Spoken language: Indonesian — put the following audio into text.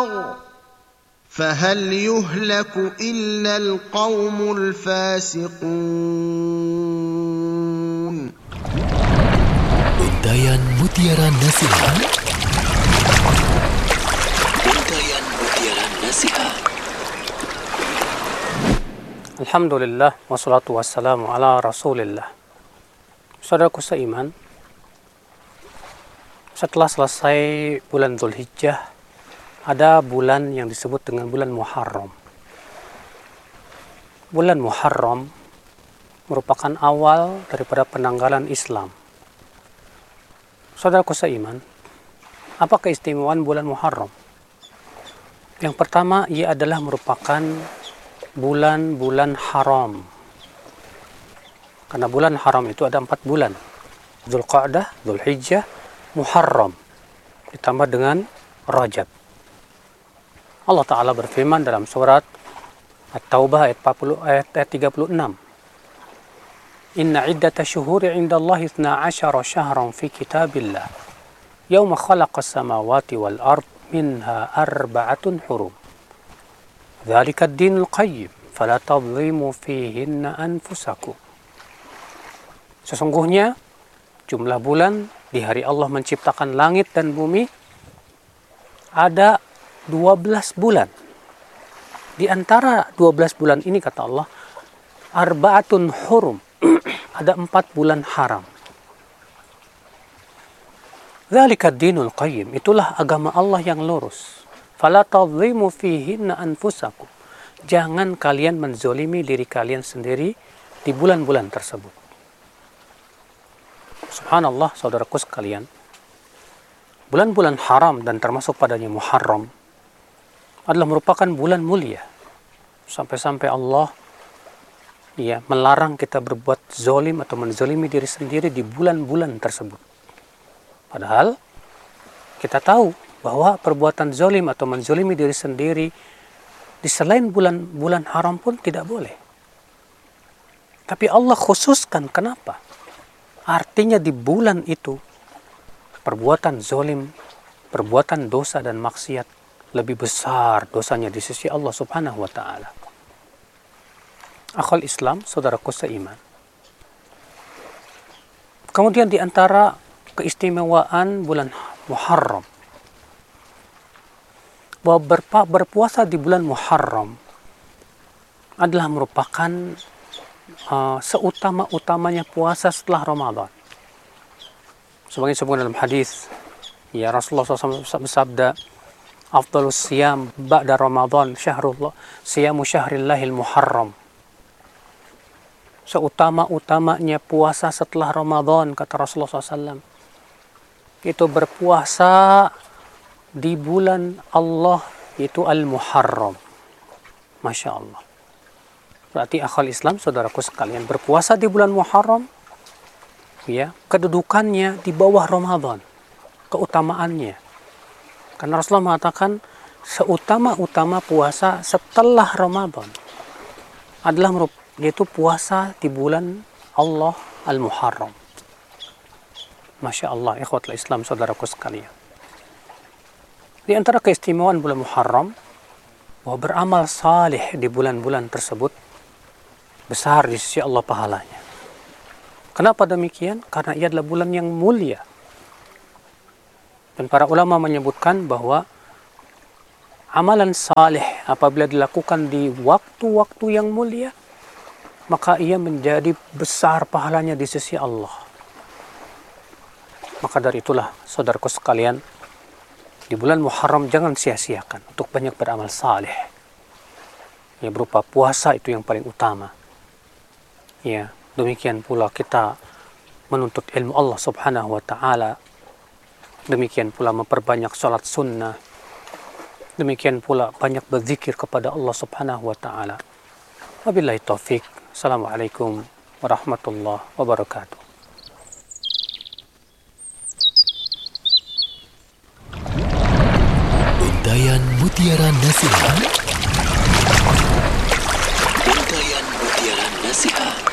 البلاغ فهل يهلك إلا القوم الفاسقون. Untayan Mutiara Nasihat. Untayan Mutiara Nasihat. Alhamdulillah, wassalatu wassalamu ala rasulillah. Saudaraku seiman, setelah selesai bulan Dzulhijjah, ada bulan yang disebut dengan bulan Muharram. Bulan Muharram merupakan awal daripada penanggalan Islam. Saudaraku seiman, apa keistimewaan bulan Muharram? Yang pertama, ia adalah merupakan bulan-bulan haram. Karena bulan haram itu ada 4 bulan. Dzulqa'dah, Dzulhijjah, Muharram, ditambah dengan Rajab. Allah Ta'ala berfirman dalam surat At-Taubah ayat 36. Inna iddata syuhuri indallahi 12 syahran fi kitabillah. Yawma khalaqas samawati wal ard minha 4 hurum. Dzalika ad-dinul qayyim fala tadhlimu fihinna anfusakum. Sesungguhnya jumlah bulan di hari Allah menciptakan langit dan bumi ada 12 bulan. Di antara 12 bulan ini, kata Allah, 4 hurum, ada 4 bulan haram. Dzalika ad-dinul qayyim, itulah agama Allah yang lurus. Fala tadhlimu fihinna anfusakum. Jangan kalian menzolimi diri kalian sendiri di bulan-bulan tersebut. Subhanallah, saudaraku sekalian, bulan-bulan haram dan termasuk padanya Muharram adalah merupakan bulan mulia. Sampai-sampai Allah melarang kita berbuat zolim atau menzolimi diri sendiri di bulan-bulan tersebut. Padahal kita tahu bahwa perbuatan zolim atau menzolimi diri sendiri di selain bulan-bulan haram pun tidak boleh. Tapi Allah khususkan, kenapa? Artinya di bulan itu perbuatan zolim, perbuatan dosa dan maksiat lebih besar dosanya di sisi Allah Subhanahu wa Ta'ala. Akhul Islam, saudaraku seiman. Kemudian di antara keistimewaan bulan Muharram, bahwa berpuasa di bulan Muharram adalah merupakan seutama-utamanya puasa setelah Ramadan. Sebagai disebutkan dalam hadis, Rasulullah SAW bersabda, afdalus siyam ba'da Ramadan syahrullah siyamu syahrillahil muharram. Seutama-utamanya puasa setelah Ramadan, kata Rasulullah SAW, itu berpuasa di bulan Allah, yaitu Al-Muharram. Masya Allah. Berarti akhal Islam, saudaraku sekalian, berpuasa di bulan Muharram, kedudukannya di bawah Ramadan, keutamaannya. Karena Rasulullah mengatakan seutama-utama puasa setelah Ramadan adalah yaitu puasa di bulan Allah Al-Muharram. Masya Allah, ikhwatul Islam, saudaraku sekalian. Di antara keistimewaan bulan Muharram, bahwa beramal saleh di bulan-bulan tersebut besar di sisi Allah pahalanya. Kenapa demikian? Karena ia adalah bulan yang mulia. Dan para ulama menyebutkan bahwa amalan saleh apabila dilakukan di waktu-waktu yang mulia, maka ia menjadi besar pahalanya di sisi Allah. Maka dari itulah, saudaraku sekalian, di bulan Muharram jangan sia-siakan untuk banyak beramal saleh. Berupa puasa itu yang paling utama. Demikian pula kita menuntut ilmu Allah Subhanahu wa Ta'ala. Demikian pula memperbanyak salat sunnah. Demikian pula banyak berzikir kepada Allah Subhanahu wa Ta'ala. Wabillahi taufik. Assalamualaikum warahmatullahi wabarakatuh. Untayan Mutiara Nasihat. Untayan Mutiara Nasihat.